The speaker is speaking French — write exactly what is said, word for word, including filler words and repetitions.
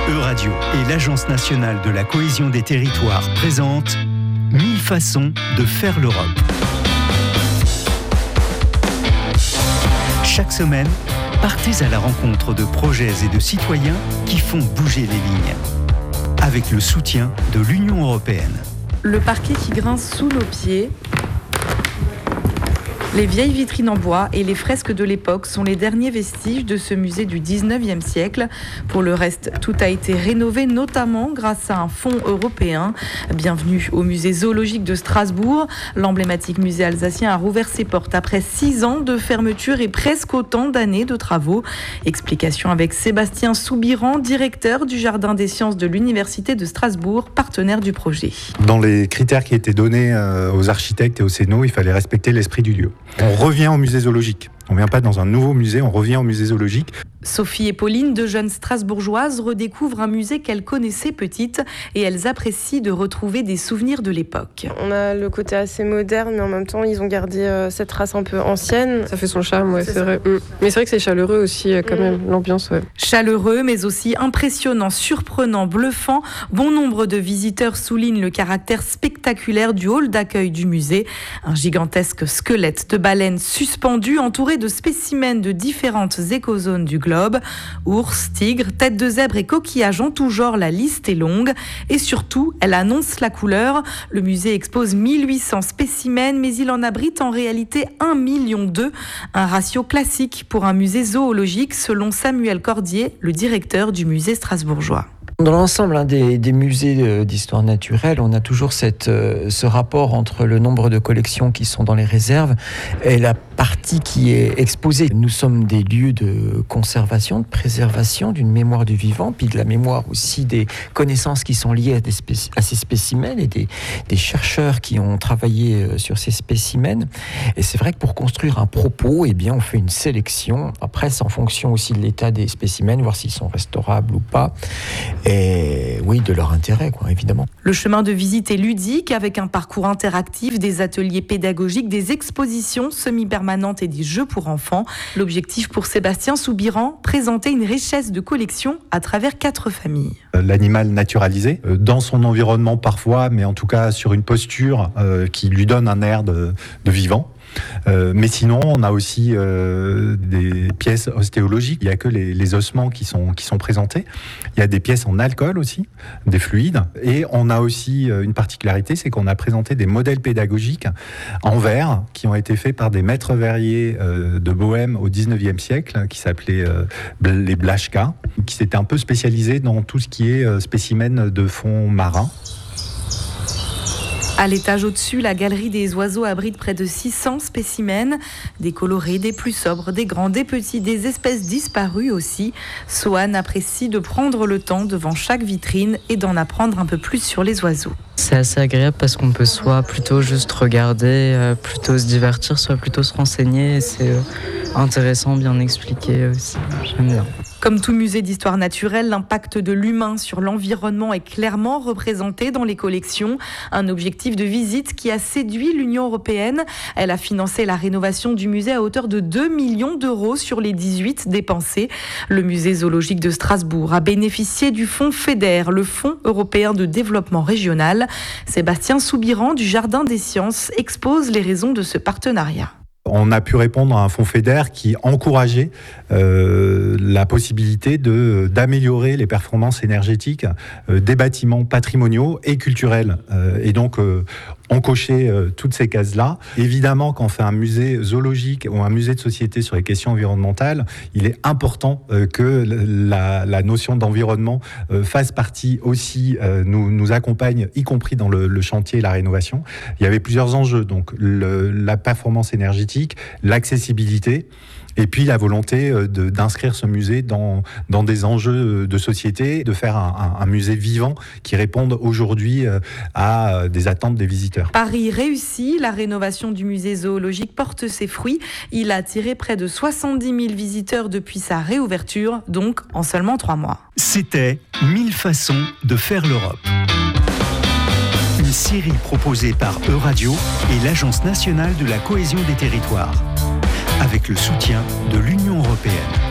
Euradio et l'Agence nationale de la cohésion des territoires présentent mille façons de faire l'Europe. Chaque semaine, partez à la rencontre de projets et de citoyens qui font bouger les lignes. Avec le soutien de l'Union européenne. Le parquet qui grince sous nos pieds. Les vieilles vitrines en bois et les fresques de l'époque sont les derniers vestiges de ce musée du dix-neuvième siècle. Pour le reste, tout a été rénové, notamment grâce à un fonds européen. Bienvenue au musée zoologique de Strasbourg. L'emblématique musée alsacien a rouvert ses portes après six ans de fermeture et presque autant d'années de travaux. Explication avec Sébastien Soubiran, directeur du Jardin des sciences de l'Université de Strasbourg, partenaire du projet. Dans les critères qui étaient donnés aux architectes et aux cénos, il fallait respecter l'esprit du lieu. On revient au musée zoologique. On ne vient pas dans un nouveau musée, on revient au musée zoologique. Sophie et Pauline, deux jeunes strasbourgeoises, redécouvrent un musée qu'elles connaissaient petite et elles apprécient de retrouver des souvenirs de l'époque. On a le côté assez moderne, mais en même temps, ils ont gardé euh, cette trace un peu ancienne. Ça fait son charme, ouais, c'est, c'est vrai. Mmh. Mais c'est vrai que c'est chaleureux aussi, quand mmh. même, l'ambiance. Ouais. Chaleureux, mais aussi impressionnant, surprenant, bluffant. Bon nombre de visiteurs soulignent le caractère spectaculaire du hall d'accueil du musée. Un gigantesque squelette de baleine suspendu, entouré de spécimens de différentes écozones du globe. Ours, tigres, têtes de zèbre et coquillages en tout genre, la liste est longue. Et surtout, elle annonce la couleur. Le musée expose mille huit cents spécimens, mais il en abrite en réalité un million deux. Un ratio classique pour un musée zoologique, selon Samuel Cordier, le directeur du musée strasbourgeois. Dans l'ensemble hein, des, des musées d'histoire naturelle, on a toujours cette, euh, ce rapport entre le nombre de collections qui sont dans les réserves et la partie qui est exposée. Nous sommes des lieux de conservation, de préservation d'une mémoire du vivant, puis de la mémoire aussi des connaissances qui sont liées à, des spéc- à ces spécimens et des, des chercheurs qui ont travaillé sur ces spécimens. Et c'est vrai que pour construire un propos, eh bien, on fait une sélection. Après, c'est en fonction aussi de l'état des spécimens, voir s'ils sont restaurables ou pas. Et oui, de leur intérêt, quoi, évidemment. Le chemin de visite est ludique, avec un parcours interactif, des ateliers pédagogiques, des expositions semi-permanentes et des jeux pour enfants. L'objectif pour Sébastien Soubiran, présenter une richesse de collection à travers quatre familles. L'animal naturalisé, dans son environnement parfois, mais en tout cas sur une posture euh, qui lui donne un air de, de vivant. Euh, mais sinon, on a aussi euh, des pièces ostéologiques. Il n'y a que les, les ossements qui sont, qui sont présentés. Il y a des pièces en alcool aussi, des fluides. Et on a aussi euh, une particularité, c'est qu'on a présenté des modèles pédagogiques en verre qui ont été faits par des maîtres verriers euh, de Bohême au dix-neuvième siècle, qui s'appelaient euh, les Blaschka, qui s'étaient un peu spécialisés dans tout ce qui est euh, spécimens de fond marin. À l'étage au-dessus, la galerie des oiseaux abrite près de six cents spécimens, des colorés, des plus sobres, des grands, des petits, des espèces disparues aussi. Sohan apprécie de prendre le temps devant chaque vitrine et d'en apprendre un peu plus sur les oiseaux. C'est assez agréable parce qu'on peut soit plutôt juste regarder, euh, plutôt se divertir, soit plutôt se renseigner. Et c'est euh, intéressant, bien expliqué aussi. J'aime bien. Comme tout musée d'histoire naturelle, l'impact de l'humain sur l'environnement est clairement représenté dans les collections. Un objectif de visite qui a séduit l'Union européenne. Elle a financé la rénovation du musée à hauteur de deux millions d'euros sur les dix-huit dépensés. Le musée zoologique de Strasbourg a bénéficié du fonds FEDER, le Fonds européen de développement régional. Sébastien Soubiran du Jardin des sciences expose les raisons de ce partenariat. On a pu répondre à un fonds FEDER qui encourageait euh, la possibilité de, d'améliorer les performances énergétiques euh, des bâtiments patrimoniaux et culturels. Euh, et donc, euh, on cochait euh, toutes ces cases-là. Évidemment, quand on fait un musée zoologique ou un musée de société sur les questions environnementales, il est important euh, que la, la notion d'environnement euh, fasse partie aussi, euh, nous, nous accompagne, y compris dans le, le chantier et la rénovation. Il y avait plusieurs enjeux, donc le, la performance énergétique, l'accessibilité, et puis la volonté de, d'inscrire ce musée dans, dans des enjeux de société, de faire un, un, un musée vivant qui réponde aujourd'hui à des attentes des visiteurs. Paris réussi, la rénovation du musée zoologique porte ses fruits. Il a attiré près de soixante-dix mille visiteurs depuis sa réouverture, donc en seulement trois mois. C'était mille façons de faire l'Europe. Une série proposée par Euradio et l'Agence nationale de la cohésion des territoires, avec le soutien de l'Union européenne.